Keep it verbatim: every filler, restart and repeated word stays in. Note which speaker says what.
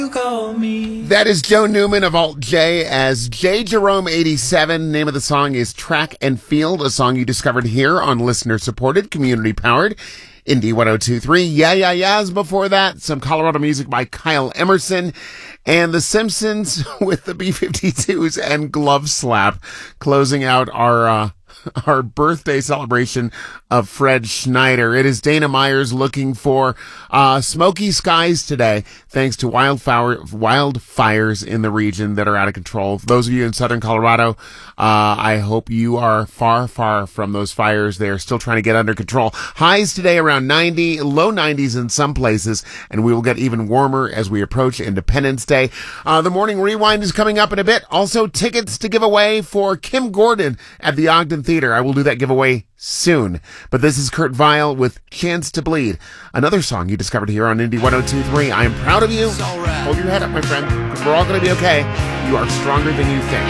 Speaker 1: That is Joe Newman of Alt J as J Jerome eighty-seven. Name of the song is Track and Field, a song you discovered here on listener-supported, community-powered Indie one oh two point three. Yeah, yeah, yeahs. Before that, some Colorado music by Kyle Emerson and The Simpsons with the B fifty-twos and Glove Slap, closing out our uh, our birthday celebration of Fred Schneider. It is Dana Myers looking for uh, smoky skies today, thanks to wildfire, wildfires in the region that are out of control. For those of you in southern Colorado, uh, I hope you are far, far from those fires. They are still trying to get under control. Highs today around ninety, low nineties in some places, and we will get even warmer as we approach Independence Day. Uh, the Morning Rewind is coming up in a bit. Also, tickets to give away for Kim Gordon at the Ogden Theater. I will do that giveaway soon. But this is Kurt Vile with Chance to Bleed, another song you discovered here on Indie one oh two point three. I am proud of you. Hold your head up, my friend. We're all going to be okay. You are stronger than you think.